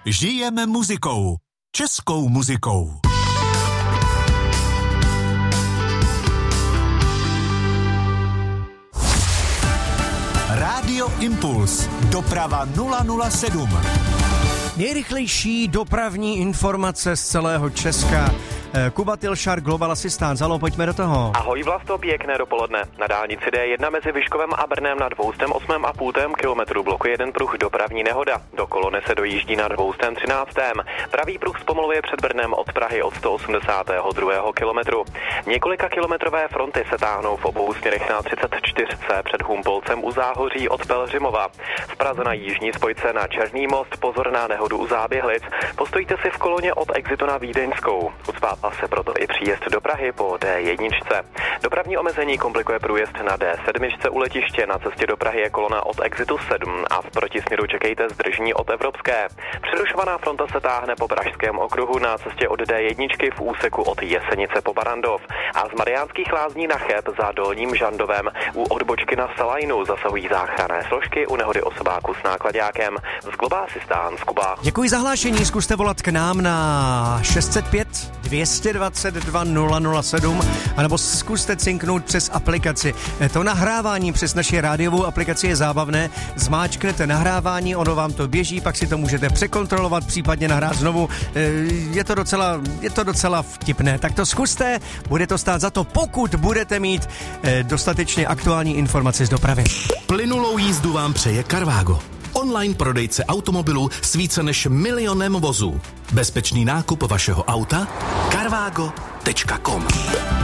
Žijeme muzikou. Českou muzikou. Rádio Impuls. Doprava 007. Nejrychlejší dopravní informace z celého Česka. Kuba Tilšar, Global Assistant. Halo, pojďme do toho. Ahoj Vlasto, pěkné dopoledne. Na dálnici D1 mezi Vyškovem a Brnem na 208,5 kilometru blokuje jeden pruh dopravní nehoda. Do kolony se dojíždí na 213. Pravý pruh zpomaluje před Brnem od Prahy od 182. kilometru. Několika kilometrové fronty se táhnou v obou směrech na 34 před Humpolcem u Záhoří od Pelhřimova. V Praze na jižní spojce na Černý most pozor na nehodu u Záběhlic. Postojte si v koloně od exitu na Vídeňskou. Ucpává se proto i příjezd do Prahy po D1. Dopravní omezení komplikuje průjezd na D7 u letiště. Na cestě do Prahy je kolona od exitu 7 a v protisměru čekejte zdržení od Evropské. Přerušovaná fronta se táhne po Pražském okruhu na cestě od D1 v úseku od Jesenice po Barandov. A z Mariánských Lázní na Cheb za Dolním Žandovem u odbočky na Salajnu zasahují záchranné složky u nehody osobáku s nákladákem. Z Global Assistant Kuba. Děkuji za hlášení, zkuste volat k nám na 605 222 007 anebo zkuste cinknout přes aplikaci. To nahrávání přes naši rádiovou aplikaci je zábavné. Zmáčknete nahrávání, ono vám to běží, pak si to můžete překontrolovat, případně nahrát znovu. Je to docela vtipné. Tak to zkuste, bude to stát za to, pokud budete mít dostatečně aktuální informace z dopravy. Plynulou jízdu vám přeje Carvago. Online prodejce automobilů s více než 1 milionem vozů. Bezpečný nákup vašeho auta? Carvago.com